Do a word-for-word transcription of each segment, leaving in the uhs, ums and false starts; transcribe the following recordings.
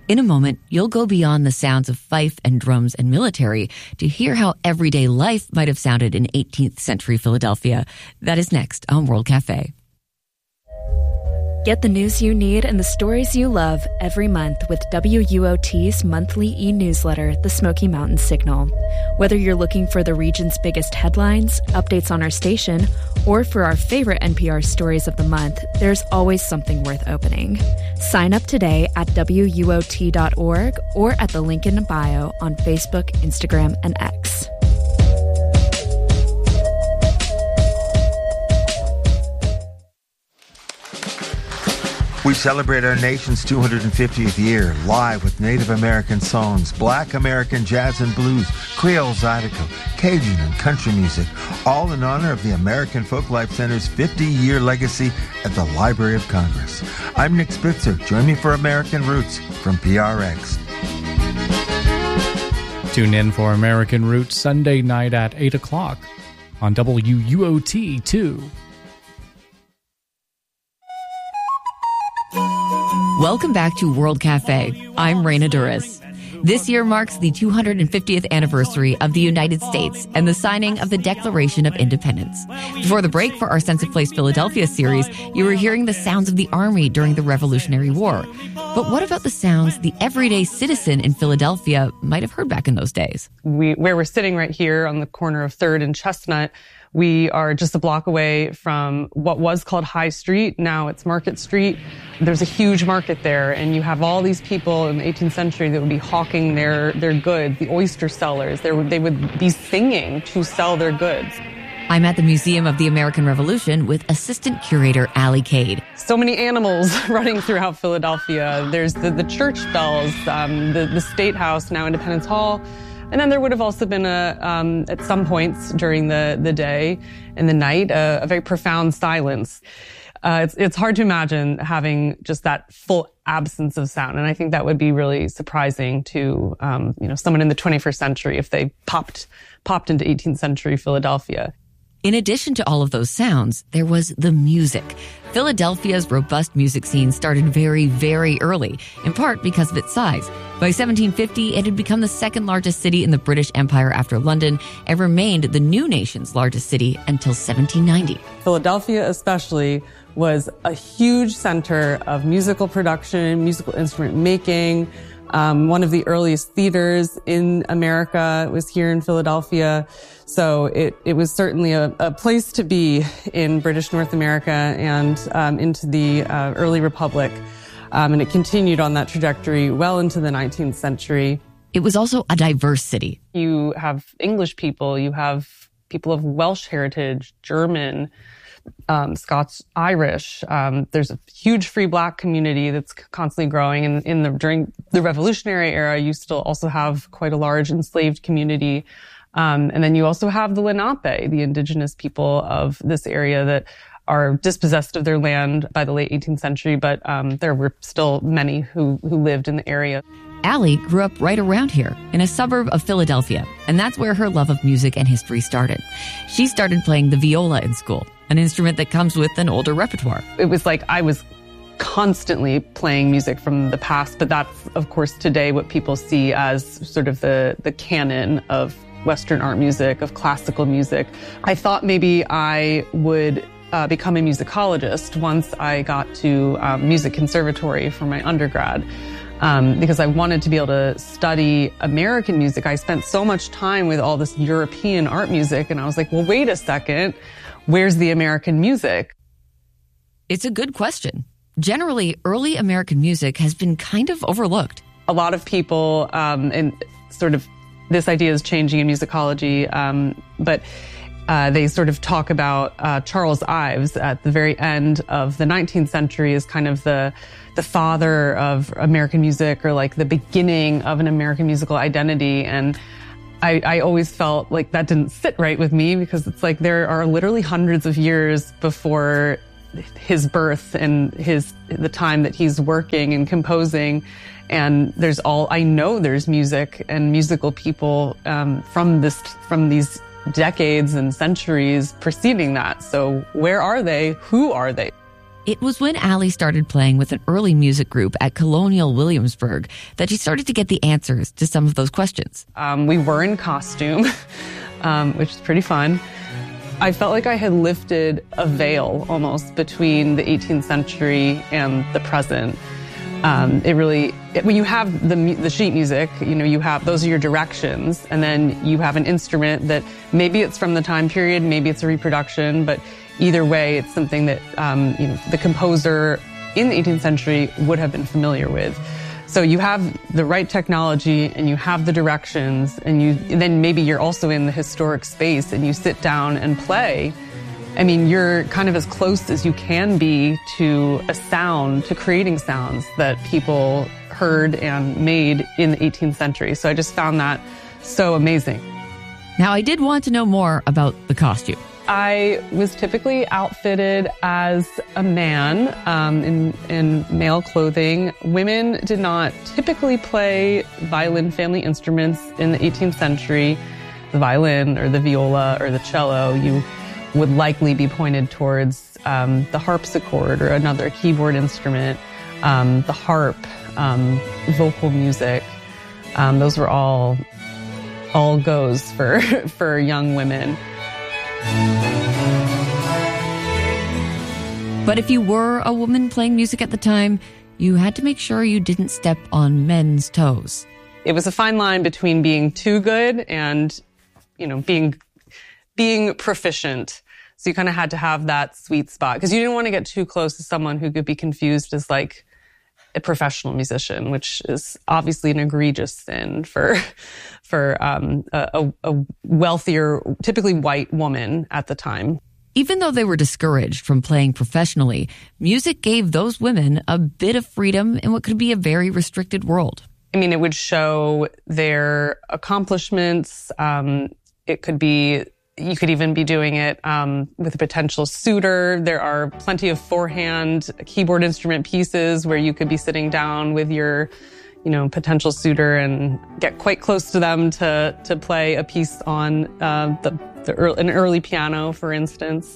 In a moment, you'll go beyond the sounds of fife and drums and military to hear how everyday life might have sounded in eighteenth century Philadelphia. That is next on World Cafe. Get the news you need and the stories you love every month with W U O T's monthly e-newsletter, The Smoky Mountain Signal. Whether you're looking for the region's biggest headlines, updates on our station, or for our favorite N P R stories of the month, there's always something worth opening. Sign up today at W U O T dot org or at the link in the bio on Facebook, Instagram, and X. We celebrate our nation's two hundred fiftieth year live with Native American songs, Black American jazz and blues, Creole zydeco, Cajun and country music, all in honor of the American Folklife Center's fifty-year legacy at the Library of Congress. I'm Nick Spitzer. Join me for American Roots from P R X. Tune in for American Roots Sunday night at eight o'clock on W U O T two. Welcome back to World Cafe. I'm Raina Duras. This year marks the two hundred fiftieth anniversary of the United States and the signing of the Declaration of Independence. Before the break for our Sense of Place Philadelphia series, you were hearing the sounds of the Army during the Revolutionary War. But what about the sounds the everyday citizen in Philadelphia might have heard back in those days? We, where we're sitting right here on the corner of third and Chestnut, we are just a block away from what was called High Street. Now it's Market Street. There's a huge market there, and you have all these people in the eighteenth century that would be hawking their, their goods, the oyster sellers. They would, they would be singing to sell their goods. I'm at the Museum of the American Revolution with Assistant Curator Allie Cade. So many animals running throughout Philadelphia. There's the, the church bells, um, the, the State House, now Independence Hall. And then there would have also been a, um, at some points during the, the day and the night, a, a very profound silence. Uh, it's, it's hard to imagine having just that full absence of sound. And I think that would be really surprising to, um, you know, someone in the twenty-first century if they popped, popped into eighteenth century Philadelphia. In addition to all of those sounds, there was the music. Philadelphia's robust music scene started very, very early, in part because of its size. By seventeen fifty, it had become the second largest city in the British Empire after London and remained the new nation's largest city until seventeen ninety. Philadelphia especially was a huge center of musical production, musical instrument making. Um, one of the earliest theaters in America was here in Philadelphia. So it, it was certainly a, a place to be in British North America and um, into the uh, early Republic. Um, and it continued on that trajectory well into the nineteenth century. It was also a diverse city. You have English people, you have people of Welsh heritage, German, Um, Scots, Irish. Um, there's a huge free black community that's constantly growing. And in the, during the Revolutionary era, you still also have quite a large enslaved community. Um, and then you also have the Lenape, the indigenous people of this area that are dispossessed of their land by the late eighteenth century, but um, there were still many who, who lived in the area. Allie grew up right around here in a suburb of Philadelphia, and that's where her love of music and history started. She started playing the viola in school, an instrument that comes with an older repertoire. It was like I was constantly playing music from the past, but that's, of course, today what people see as sort of the, the canon of Western art music, of classical music. I thought maybe I would uh, become a musicologist once I got to um, music conservatory for my undergrad. Um, because I wanted to be able to study American music. I spent so much time with all this European art music, and I was like, well, wait a second, where's the American music? It's a good question. Generally, early American music has been kind of overlooked. A lot of people, um, and sort of this idea is changing in musicology, um, but uh, they sort of talk about uh, Charles Ives at the very end of the nineteenth century as kind of the the father of American music, or like the beginning of an American musical identity. And I, I always felt like that didn't sit right with me, because it's like there are literally hundreds of years before his birth and his the time that he's working and composing. And there's all, I know there's music and musical people um, from this, from these decades and centuries preceding that. So where are they? Who are they? It was when Allie started playing with an early music group at Colonial Williamsburg that she started to get the answers to some of those questions. Um, we were in costume, um, which is pretty fun. I felt like I had lifted a veil almost between the eighteenth century and the present. Um, it really, it, when you have the the sheet music, you know, you have, those are your directions, and then you have an instrument that maybe it's from the time period, maybe it's a reproduction, but either way, it's something that, um, you know, the composer in the eighteenth century would have been familiar with. So you have the right technology and you have the directions, and you then maybe you're also in the historic space and you sit down and play. I mean, you're kind of as close as you can be to a sound, to creating sounds that people heard and made in the eighteenth century. So I just found that so amazing. Now, I did want to know more about the costume. I was typically outfitted as a man um, in, in male clothing. Women did not typically play violin family instruments in the eighteenth century. The violin or the viola or the cello, you would likely be pointed towards um, the harpsichord or another keyboard instrument, um, the harp, um, vocal music. Um, those were all all goes for for young women. But if you were a woman playing music at the time, you had to make sure you didn't step on men's toes. It was a fine line between being too good and, you know, being being proficient. So you kind of had to have that sweet spot because you didn't want to get too close to someone who could be confused as like a professional musician, which is obviously an egregious sin for for um, a, a wealthier, typically white woman at the time. Even though they were discouraged from playing professionally, music gave those women a bit of freedom in what could be a very restricted world. I mean, it would show their accomplishments. Um, it could be, you could even be doing it um, with a potential suitor. There are plenty of forehand keyboard instrument pieces where you could be sitting down with your, you know, potential suitor and get quite close to them to to play a piece on uh, the, the early, an early piano, for instance.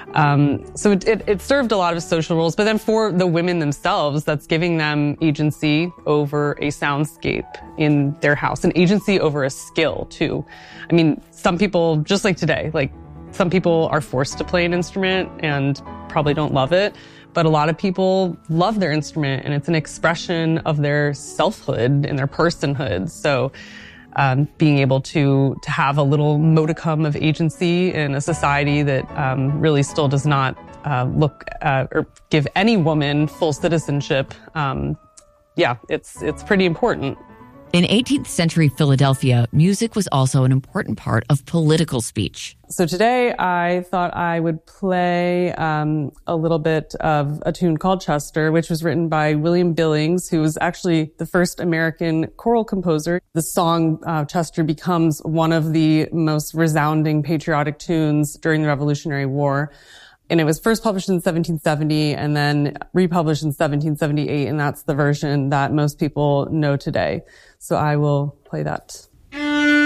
Um, so it, it, it served a lot of social roles, but then for the women themselves, that's giving them agency over a soundscape in their house, an agency over a skill too. I mean, some people, just like today, like some people are forced to play an instrument and probably don't love it, but a lot of people love their instrument and it's an expression of their selfhood and their personhood. So Um, being able to to have a little modicum of agency in a society that um, really still does not uh, look uh, or give any woman full citizenship, um, yeah, it's it's pretty important. In eighteenth century Philadelphia, music was also an important part of political speech. So today I thought I would play um, a little bit of a tune called Chester, which was written by William Billings, who was actually the first American choral composer. The song uh, Chester becomes one of the most resounding patriotic tunes during the Revolutionary War. And it was first published in seventeen seventy and then republished in seventeen seventy-eight, and that's the version that most people know today. So I will play that.